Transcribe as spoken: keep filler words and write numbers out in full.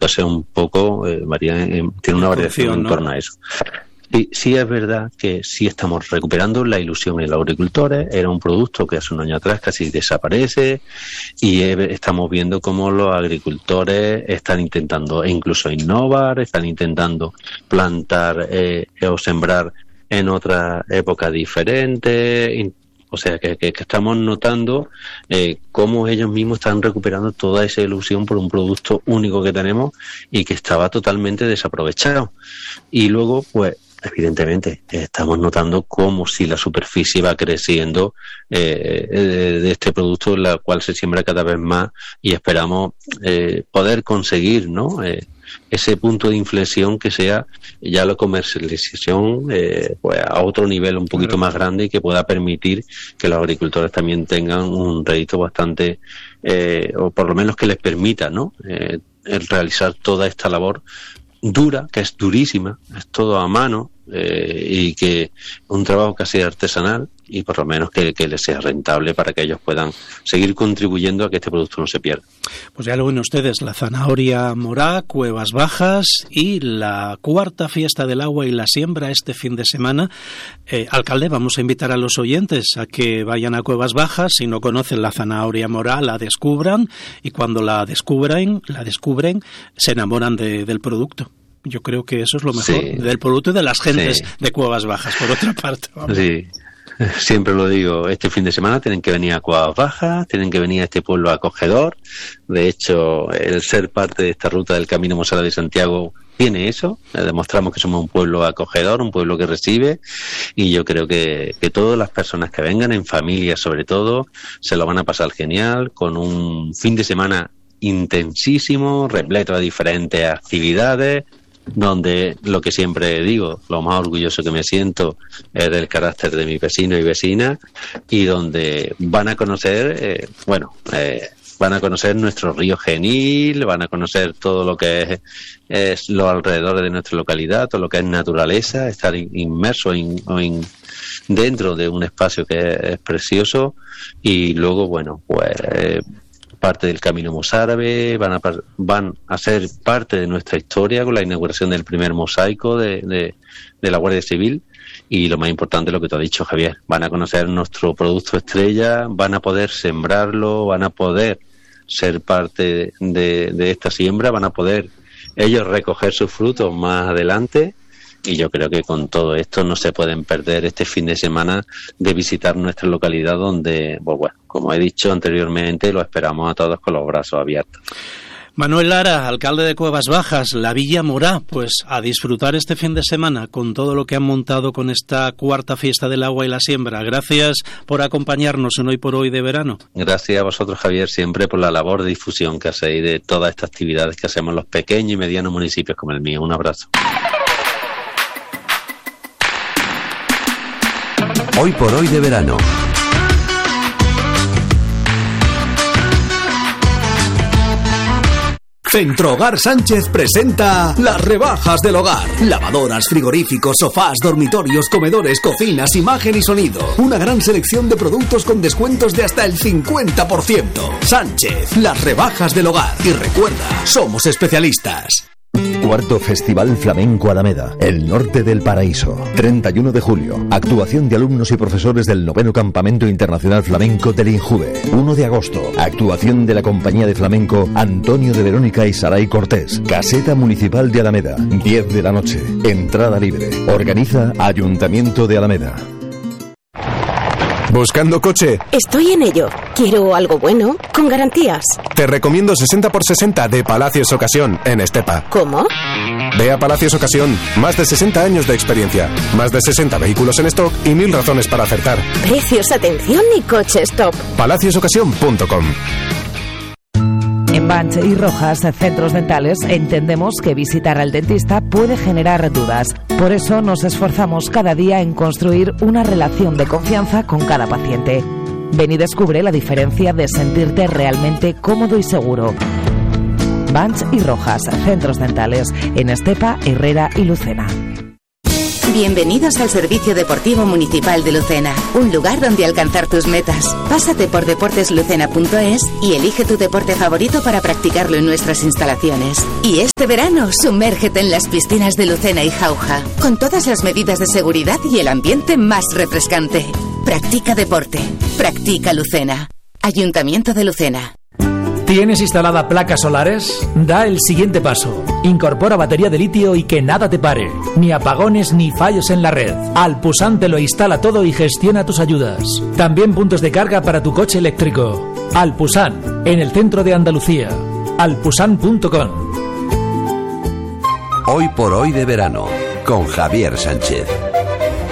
ser un poco, eh, varía, eh, tiene una variación en torno a eso. Y sí es verdad que sí estamos recuperando la ilusión en los agricultores. Era un producto que hace un año atrás casi desaparece y estamos viendo cómo los agricultores están intentando, e incluso innovar, están intentando plantar eh, o sembrar en otra época diferente. O sea, que, que, que estamos notando eh, cómo ellos mismos están recuperando toda esa ilusión por un producto único que tenemos y que estaba totalmente desaprovechado. Y luego, pues, evidentemente, estamos notando cómo si la superficie va creciendo eh, de este producto, la cual se siembra cada vez más y esperamos eh, poder conseguir, ¿no? Eh, ese punto de inflexión que sea ya la comercialización eh, pues a otro nivel un poquito más grande y que pueda permitir que los agricultores también tengan un rédito bastante, eh, o por lo menos que les permita, ¿no? Eh, el realizar toda esta labor dura, que es durísima, es todo a mano, eh, y que un trabajo casi artesanal y por lo menos que, que les sea rentable para que ellos puedan seguir contribuyendo a que este producto no se pierda. Pues ya lo ven ustedes, la zanahoria morá, Cuevas Bajas y la cuarta fiesta del agua y la siembra este fin de semana. Eh, alcalde, vamos a invitar a los oyentes a que vayan a Cuevas Bajas, si no conocen la zanahoria morá, la descubran y cuando la descubren, la descubren, se enamoran de, del producto. Yo creo que eso es lo mejor, sí, del producto y de las gentes, sí, de Cuevas Bajas, por otra parte. Vamos. Sí, siempre lo digo, este fin de semana tienen que venir a Cuevas Bajas, tienen que venir a este pueblo acogedor. De hecho, el ser parte de esta ruta del Camino Mosara de Santiago tiene eso, demostramos que somos un pueblo acogedor, un pueblo que recibe, y yo creo que, que todas las personas que vengan, en familia sobre todo, se lo van a pasar genial, con un fin de semana intensísimo, repleto de diferentes actividades, donde lo que siempre digo, lo más orgulloso que me siento es del carácter de mis vecinos y vecinas, y donde van a conocer, eh, bueno, eh, van a conocer nuestro río Genil, van a conocer todo lo que es, es los alrededores de nuestra localidad, todo lo que es naturaleza, estar inmerso in, in, dentro de un espacio que es, es precioso, y luego, bueno, pues... Eh, parte del Camino Mozárabe, van a, van a ser parte de nuestra historia con la inauguración del primer mosaico de, de, de la Guardia Civil, y lo más importante es lo que te ha dicho Javier, van a conocer nuestro producto estrella, van a poder sembrarlo, van a poder ser parte de, de esta siembra, van a poder ellos recoger sus frutos más adelante. Y yo creo que con todo esto no se pueden perder este fin de semana de visitar nuestra localidad, donde, pues bueno, como he dicho anteriormente, lo esperamos a todos con los brazos abiertos. Manuel Lara, alcalde de Cuevas Bajas, la Villa Morá, pues a disfrutar este fin de semana con todo lo que han montado con esta cuarta fiesta del agua y la siembra. Gracias por acompañarnos en Hoy por Hoy de verano. Gracias a vosotros, Javier, siempre por la labor de difusión que hacéis de todas estas actividades que hacemos los pequeños y medianos municipios como el mío. Un abrazo. Hoy por Hoy de verano. Centro Hogar Sánchez presenta las rebajas del hogar. Lavadoras, frigoríficos, sofás, dormitorios, comedores, cocinas, imagen y sonido. Una gran selección de productos con descuentos de hasta el cincuenta por ciento. Sánchez, las rebajas del hogar. Y recuerda, somos especialistas. Cuarto Festival Flamenco Alameda, el norte del paraíso. treinta y uno de julio, actuación de alumnos y profesores del noveno Campamento Internacional Flamenco del INJUVE. uno de agosto, actuación de la compañía de flamenco Antonio de Verónica y Saray Cortés. Caseta Municipal de Alameda, diez de la noche, entrada libre. Organiza Ayuntamiento de Alameda. ¿Buscando coche? Estoy en ello. Quiero algo bueno, con garantías. Te recomiendo sesenta por sesenta de Palacios Ocasión, en Estepa. ¿Cómo? Ve a Palacios Ocasión. Más de sesenta años de experiencia. Más de sesenta vehículos en stock y mil razones para acertar. Precios, atención y coches top. palacios ocasión punto com. En Banch y Rojas, centros dentales, entendemos que visitar al dentista puede generar dudas. Por eso nos esforzamos cada día en construir una relación de confianza con cada paciente. Ven y descubre la diferencia de sentirte realmente cómodo y seguro. Banch y Rojas, centros dentales, en Estepa, Herrera y Lucena. Bienvenidos al Servicio Deportivo Municipal de Lucena, un lugar donde alcanzar tus metas. Pásate por deportes lucena punto es y elige tu deporte favorito para practicarlo en nuestras instalaciones. Y este verano, sumérgete en las piscinas de Lucena y Jauja, con todas las medidas de seguridad y el ambiente más refrescante. Practica deporte. Practica Lucena. Ayuntamiento de Lucena. ¿Tienes instalada placas solares? Da el siguiente paso. Incorpora batería de litio y que nada te pare. Ni apagones ni fallos en la red. Alpusan te lo instala todo y gestiona tus ayudas. También puntos de carga para tu coche eléctrico. Alpusan, en el centro de Andalucía. alpusan punto com. Hoy por hoy de verano, con Javier Sánchez.